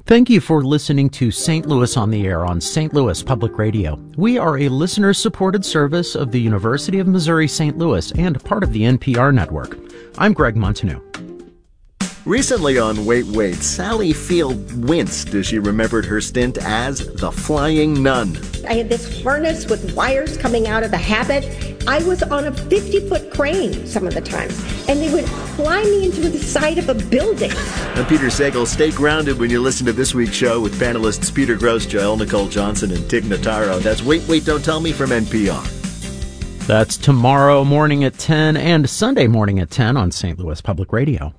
Thank you for listening to St. Louis on the Air on St. Louis Public Radio. We are a listener-supported service of the University of Missouri St. Louis and part of the NPR network. I'm Greg Montanew. Recently on Wait, Sally Field winced as she remembered her stint as the Flying Nun. I had this harness with wires coming out of the habit. I was on a 50-foot crane some of the times, and they would fly me into the side of a building. I'm Peter Sagal. Stay grounded when you listen to this week's show with panelists Peter Grosz, Joelle Nicole Johnson, and Tig Notaro. That's Wait, Don't Tell Me from NPR. That's tomorrow morning at 10 and Sunday morning at 10 on St. Louis Public Radio.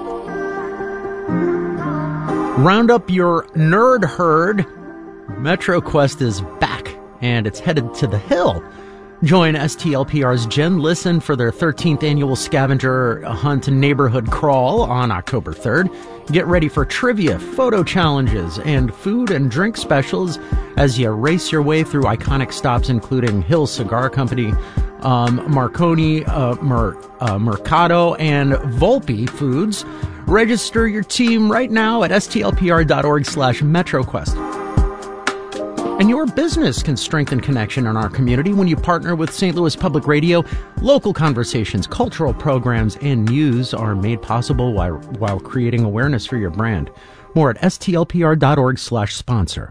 Round up your nerd herd. MetroQuest is back, and it's headed to the Hill. Join STLPR's Jen Listen for their 13th annual scavenger hunt neighborhood crawl on October 3rd. Get ready for trivia, photo challenges, and food and drink specials as you race your way through iconic stops including Hill Cigar Company, Marconi, Mercado, and Volpe Foods. Register your team right now at stlpr.org/MetroQuest. And your business can strengthen connection in our community when you partner with St. Louis Public Radio. Local conversations, cultural programs, and news are made possible while creating awareness for your brand. More at stlpr.org/sponsor.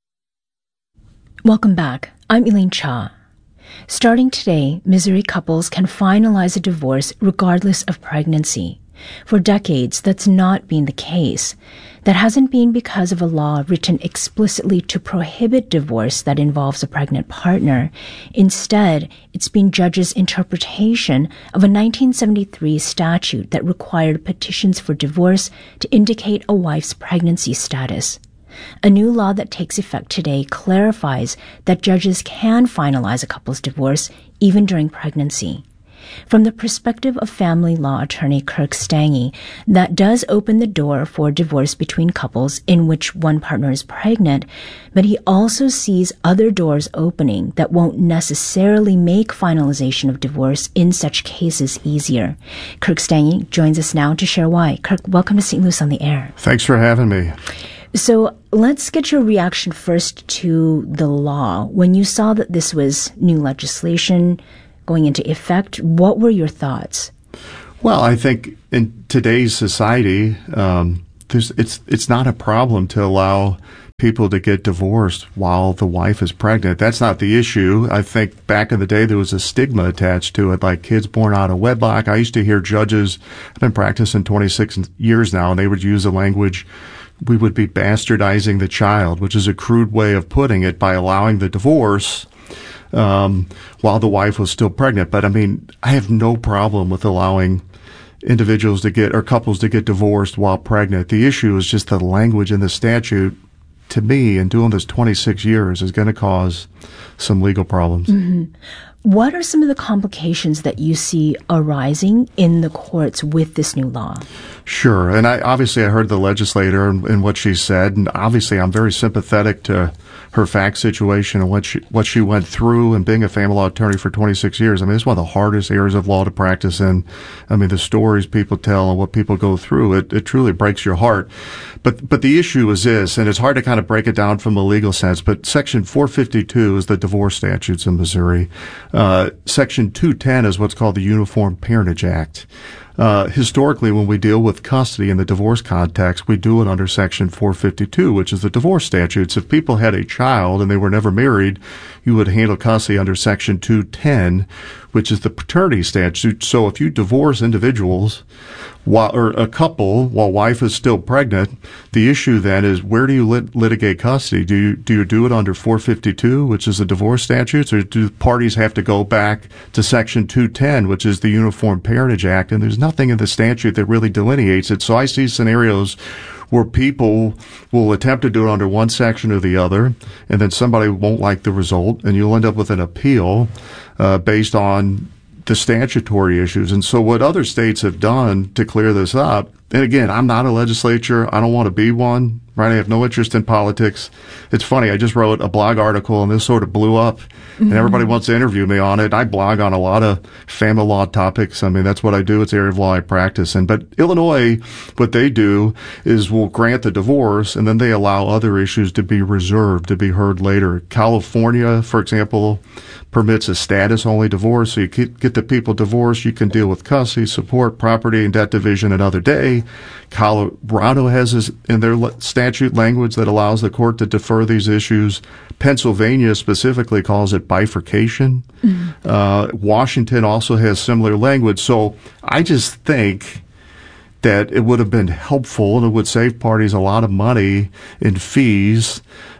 Welcome back. I'm Elaine Cha. Starting today, Missouri couples can finalize a divorce regardless of pregnancy. For decades, that's not been the case. That hasn't been because of a law written explicitly to prohibit divorce that involves a pregnant partner. Instead, it's been judges' interpretation of a 1973 statute that required petitions for divorce to indicate a wife's pregnancy status. A new law that takes effect today clarifies that judges can finalize a couple's divorce even during pregnancy. From the perspective of family law attorney Kirk Stange, that does open the door for divorce between couples in which one partner is pregnant, but he also sees other doors opening that won't necessarily make finalization of divorce in such cases easier. Kirk Stange joins us now to share why. Kirk, welcome to St. Louis on the Air. Thanks for having me. So let's get your reaction first to the law. When you saw that this was new legislation going into effect, what were your thoughts? Well, I think in today's society, it's not a problem to allow people to get divorced while the wife is pregnant. That's not the issue. I think back in the day there was a stigma attached to it, like kids born out of wedlock. I used to hear judges, I've been practicing 26 years now, and they would use the language, we would be bastardizing the child, which is a crude way of putting it, by allowing the divorce while the wife was still pregnant. But I mean, I have no problem with allowing individuals to get, or couples to get divorced while pregnant. The issue is just the language in the statute, to me, in doing this 26 years, is going to cause some legal problems. Mm-hmm. What are some of the complications that you see arising in the courts with this new law? Sure. And I heard the legislator and what she said, and obviously I'm very sympathetic to her fact situation and what she went through, and being a family law attorney for 26 years. I mean, it's one of the hardest areas of law to practice in. I mean, the stories people tell and what people go through, it truly breaks your heart. But the issue is this, and it's hard to kind of break it down from a legal sense, but Section 452 is the divorce statutes in Missouri. Section 210 is what's called the Uniform Parentage Act. Historically, when we deal with custody in the divorce context, we do it under Section 452, which is the divorce statutes. If people had a child and they were never married, you would handle custody under Section 210, which is the paternity statute. So if you divorce individuals or a couple while wife is still pregnant, the issue then is, where do you litigate custody? Do you do it under 452, which is the divorce statutes, or do parties have to go back to Section 210, which is the Uniform Parentage Act? And there's nothing in the statute that really delineates it. So I see scenarios where people will attempt to do it under one section or the other, and then somebody won't like the result, and you'll end up with an appeal based on the statutory issues. And so what other states have done to clear this up, and again, I'm not a legislator, I don't want to be one, right? I have no interest in politics. It's funny, I just wrote a blog article and this sort of blew up, and everybody wants to interview me on it. I blog on a lot of family law topics. I mean, that's what I do. It's the area of law I practice in. But Illinois, what they do is will grant the divorce, and then they allow other issues to be reserved, to be heard later. California, for example, permits a status-only divorce. So you get the people divorced, you can deal with custody, support, property, and debt division another day. Colorado has this in their statute language that allows the court to defer these issues. Pennsylvania specifically calls it bifurcation. Washington also has similar language. So I just think that it would have been helpful and it would save parties a lot of money in fees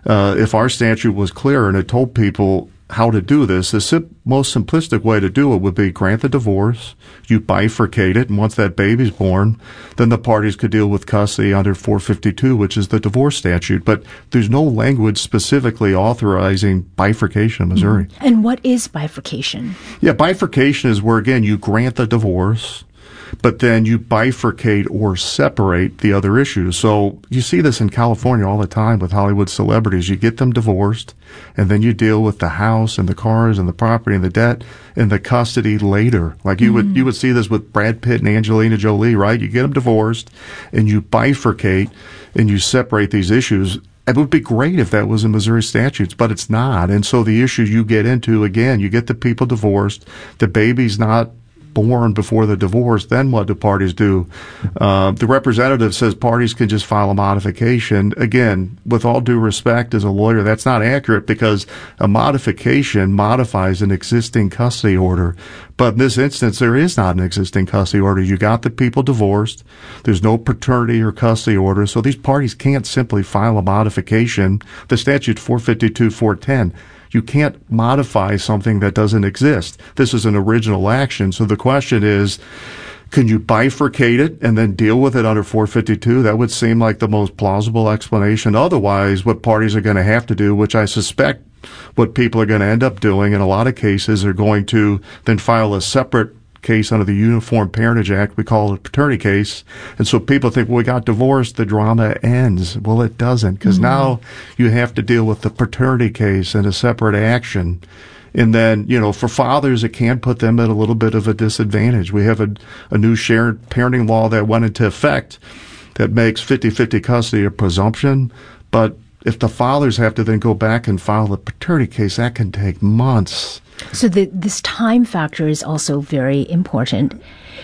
if our statute was clear and it told people how to do this. The most simplistic way to do it would be grant the divorce, you bifurcate it, and once that baby's born, then the parties could deal with custody under 452, which is the divorce statute. But there's no language specifically authorizing bifurcation in Missouri. And what is bifurcation? Yeah, bifurcation is where, again, you grant the divorce, but then you bifurcate or separate the other issues. So you see this in California all the time with Hollywood celebrities. You get them divorced, and then you deal with the house and the cars and the property and the debt and the custody later. Like you would see this with Brad Pitt and Angelina Jolie, right? You get them divorced, and you bifurcate and you separate these issues. It would be great if that was in Missouri statutes, but it's not. And so the issues you get into, again, you get the people divorced, the baby's not born before the divorce, then what do parties do? The representative says parties can just file a modification. Again, with all due respect as a lawyer, that's not accurate because a modification modifies an existing custody order. But in this instance, there is not an existing custody order. You got the people divorced. There's no paternity or custody order. So these parties can't simply file a modification. The statute's 452-410. You can't modify something that doesn't exist. This is an original action. So the question is, can you bifurcate it and then deal with it under 452? That would seem like the most plausible explanation. Otherwise, what parties are going to have to do, which I suspect what people are going to end up doing in a lot of cases, are going to then file a separate case under the Uniform Parentage Act. We call it a paternity case. And so people think, well, we got divorced, the drama ends. Well, it doesn't, because now you have to deal with the paternity case in a separate action. And then, for fathers, it can put them at a little bit of a disadvantage. We have a new shared parenting law that went into effect that makes 50-50 custody a presumption. But if the fathers have to then go back and file the paternity case, that can take months. So this time factor is also very important.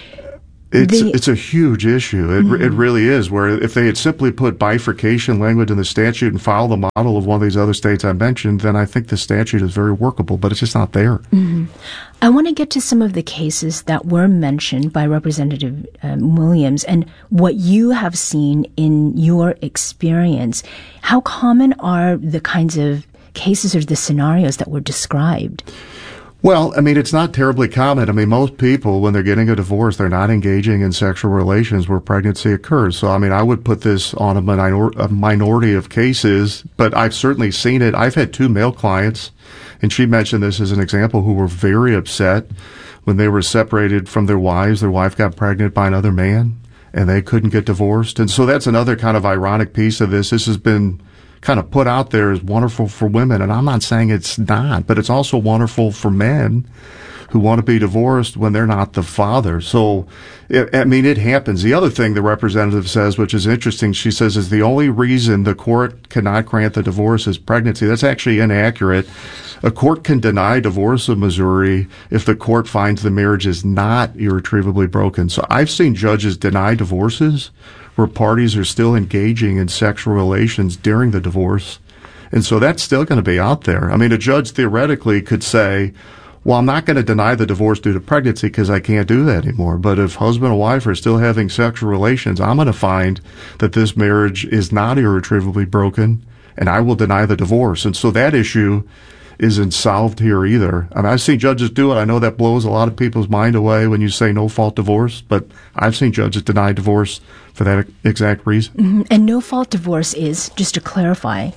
It's a huge issue. It really is, where if they had simply put bifurcation language in the statute and filed the model of one of these other states I mentioned, then I think the statute is very workable, but it's just not there. I want to get to some of the cases that were mentioned by Representative Williams and what you have seen in your experience. How common are the kinds of cases or the scenarios that were described? Well, I mean, it's not terribly common. I mean, most people, when they're getting a divorce, they're not engaging in sexual relations where pregnancy occurs. So, I mean, I would put this on a minority of cases, but I've certainly seen it. I've had 2 male clients, and she mentioned this as an example, who were very upset when they were separated from their wives. Their wife got pregnant by another man, and they couldn't get divorced. And so that's another kind of ironic piece of this. This has been kind of put out there as wonderful for women, and I'm not saying it's not, but it's also wonderful for men who want to be divorced when they're not the father. So, it happens. The other thing the representative says, which is interesting, she says is the only reason the court cannot grant the divorce is pregnancy. That's actually inaccurate. A court can deny divorce in Missouri if the court finds the marriage is not irretrievably broken. So I've seen judges deny divorces where parties are still engaging in sexual relations during the divorce. And so that's still going to be out there. I mean, a judge theoretically could say, well, I'm not going to deny the divorce due to pregnancy because I can't do that anymore. But if husband and wife are still having sexual relations, I'm going to find that this marriage is not irretrievably broken, and I will deny the divorce. And so that issue isn't solved here either. I mean, I've seen judges do it. I know that blows a lot of people's mind away when you say no-fault divorce, but I've seen judges deny divorce for that exact reason. And no-fault divorce is, just to clarify,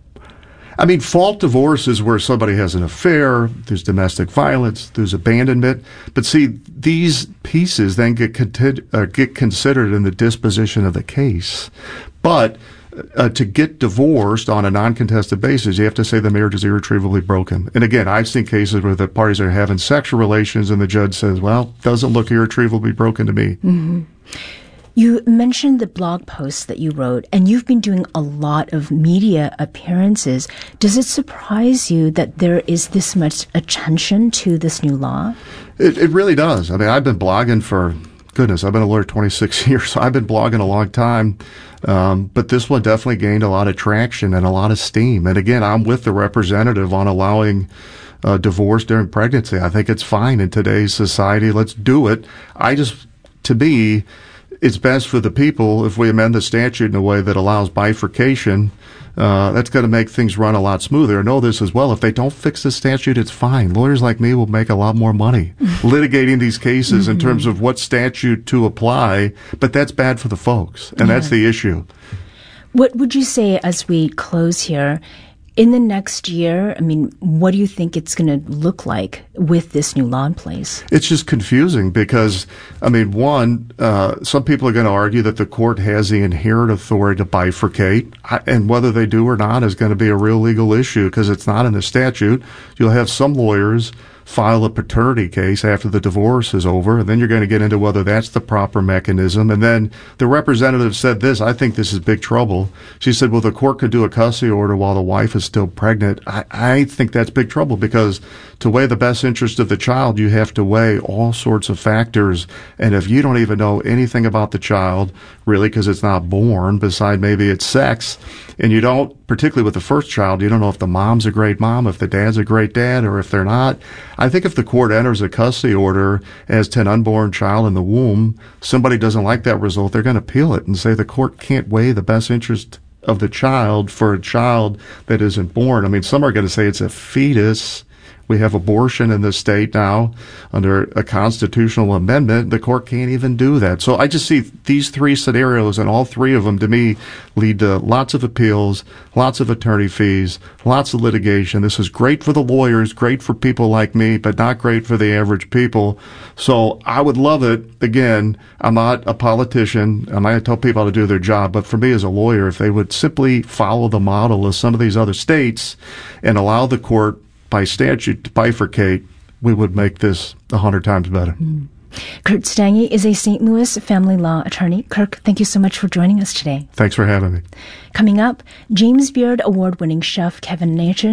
I mean, fault divorce is where somebody has an affair, there's domestic violence, there's abandonment. But see, these pieces then get considered in the disposition of the case. But to get divorced on a non-contested basis, you have to say the marriage is irretrievably broken. And again, I've seen cases where the parties are having sexual relations and the judge says, well, doesn't look irretrievably broken to me. Mm-hmm. You mentioned the blog posts that you wrote, and you've been doing a lot of media appearances. Does it surprise you that there is this much attention to this new law? It really does. I mean, I've been blogging for, goodness, I've been a lawyer 26 years, so I've been blogging a long time. But this one definitely gained a lot of traction and a lot of steam. And again, I'm with the representative on allowing divorce during pregnancy. I think it's fine in today's society. Let's do it. To me, it's best for the people if we amend the statute in a way that allows bifurcation. That's going to make things run a lot smoother. I know this as well. If they don't fix the statute, it's fine. Lawyers like me will make a lot more money litigating these cases in terms of what statute to apply, but that's bad for the folks, and that's the issue. What would you say as we close here? In the next year, I mean, what do you think it's going to look like with this new law in place? It's just confusing because, I mean, some people are going to argue that the court has the inherent authority to bifurcate, and whether they do or not is going to be a real legal issue because it's not in the statute. You'll have some lawyers file a paternity case after the divorce is over, and then you're going to get into whether that's the proper mechanism. And then the representative said this, I think this is big trouble. She said, well, the court could do a custody order while the wife is still pregnant. I think that's big trouble because to weigh the best interest of the child, you have to weigh all sorts of factors. And if you don't even know anything about the child, really, because it's not born, beside maybe its sex, and you don't, particularly with the first child, you don't know if the mom's a great mom, if the dad's a great dad, or if they're not. I think if the court enters a custody order as to an unborn child in the womb, somebody doesn't like that result, they're going to appeal it and say the court can't weigh the best interest of the child for a child that isn't born. I mean, some are going to say it's a fetus. We have abortion in this state now under a constitutional amendment. The court can't even do that. So I just see these three scenarios, and all three of them, to me, lead to lots of appeals, lots of attorney fees, lots of litigation. This is great for the lawyers, great for people like me, but not great for the average people. So I would love it. Again, I'm not a politician. I'm not going to tell people how to do their job. But for me as a lawyer, if they would simply follow the model of some of these other states and allow the court by statute to bifurcate, we would make this 100 times better. Kurt Stange is a St. Louis family law attorney. Kirk, thank you so much for joining us today. Thanks for having me. Coming up, James Beard award-winning chef Kevin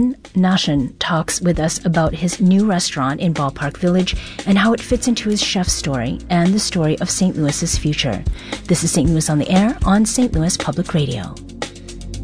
Nashin talks with us about his new restaurant in Ballpark Village and how it fits into his chef story and the story of St. Louis's future. This is St. Louis on the Air on St. Louis Public Radio.